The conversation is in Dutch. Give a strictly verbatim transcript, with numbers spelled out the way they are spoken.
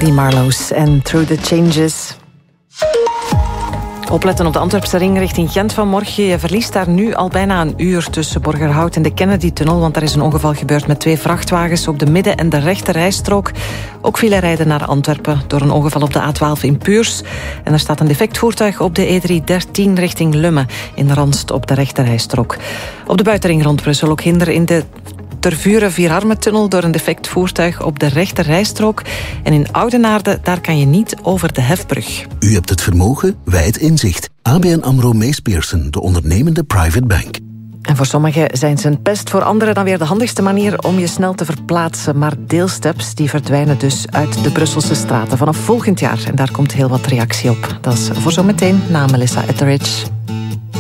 The Marlows en Through the Changes. Opletten op de Antwerpse ring richting Gent vanmorgen. Je verliest daar nu al bijna een uur tussen Borgerhout en de Kennedy-tunnel, want daar is een ongeval gebeurd met twee vrachtwagens op de midden- en de rechte rijstrook. Ook vielen rijden naar Antwerpen door een ongeval op de A twaalf in Puurs. En er staat een defect voertuig op de E drie dertien richting Lummen, in Ranst op de rechte rijstrook. Op de buitenring rond Brussel ook hinder in de Tervuren-Vierarmentunnel door een defect voertuig op de rechte rijstrook. En in Oudenaarde, daar kan je niet over de hefbrug. U hebt het vermogen, wij het inzicht. A B N AMRO Mees Pierson, de ondernemende private bank. En voor sommigen zijn ze een pest, voor anderen dan weer de handigste manier om je snel te verplaatsen. Maar deelsteps die verdwijnen dus uit de Brusselse straten vanaf volgend jaar. En daar komt heel wat reactie op. Dat is voor zometeen na Melissa Etheridge.